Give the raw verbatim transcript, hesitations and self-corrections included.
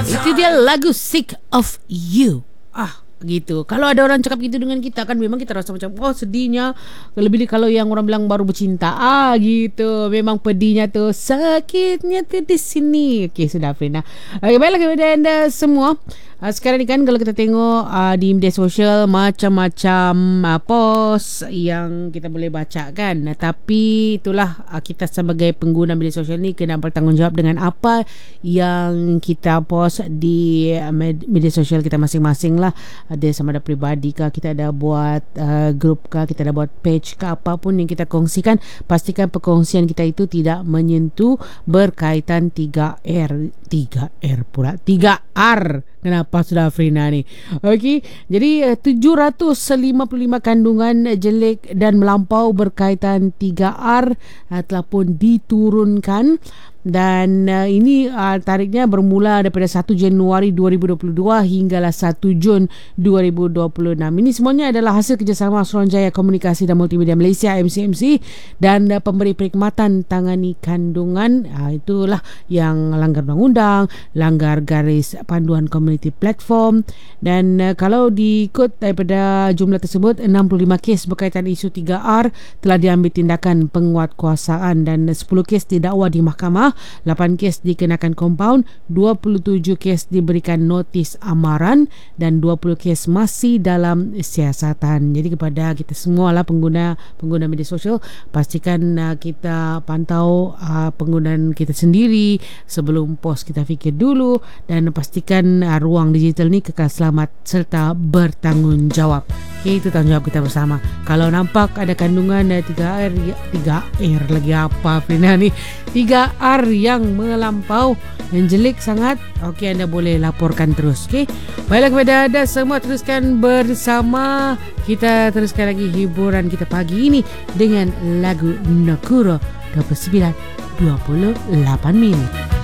Itu dia lagu Sick of You. Ah, gitu. Kalau ada orang cakap gitu dengan kita kan memang kita rasa macam oh sedihnya. Lebih kalau yang orang bilang baru bercinta, ah gitu. Memang pedihnya tu, sakitnya tu di sini. Okey, sudah Afrina. Okey, baiklah kepada anda semua. Uh, sekarang ni kan kalau kita tengok uh, di media sosial macam-macam uh, post yang kita boleh baca kan. Uh, tapi itulah uh, kita sebagai pengguna media sosial ni kena bertanggungjawab dengan apa yang kita post di uh, media sosial kita masing-masing lah. Ada sama ada peribadi kah, kita ada buat uh, grup kah, kita ada buat page kah, apapun yang kita kongsikan, pastikan perkongsian kita itu tidak menyentuh berkaitan tiga R tiga R pula tiga R. Kenapa sudah Afrina ni? Okey, jadi tujuh ratus lima puluh lima kandungan jelek dan melampau berkaitan tiga R uh, telah pun diturunkan. Dan uh, ini uh, tariknya bermula daripada satu Januari dua ribu dua puluh dua hinggalah satu Jun dua ribu dua puluh enam. Ini semuanya adalah hasil kerjasama Suruhanjaya Komunikasi dan Multimedia Malaysia M C M C dan uh, pemberi perkhidmatan tangani kandungan. Uh, itulah yang langgar undang-undang, langgar garis panduan community platform. Dan uh, kalau diikut daripada jumlah tersebut, enam puluh lima kes berkaitan isu tiga R telah diambil tindakan penguatkuasaan dan sepuluh kes didakwa di mahkamah. lapan kes dikenakan kompaun, dua puluh tujuh kes diberikan notis amaran dan dua puluh kes masih dalam siasatan. Jadi kepada kita semua lah pengguna pengguna media sosial, pastikan uh, kita pantau uh, penggunaan kita sendiri sebelum post, kita fikir dulu dan pastikan uh, ruang digital ni kekal selamat serta bertanggungjawab. Okay, itu tanggungjawab kita bersama. Kalau nampak ada kandungan uh, tiga R tiga R lagi apa Frina ni tiga R yang melampau dan jelek sangat, okey, anda boleh laporkan terus. Okey, baiklah kepada anda semua, teruskan bersama kita, teruskan lagi hiburan kita pagi ini dengan lagu Nakuro dua puluh sembilan dua puluh lapan minit.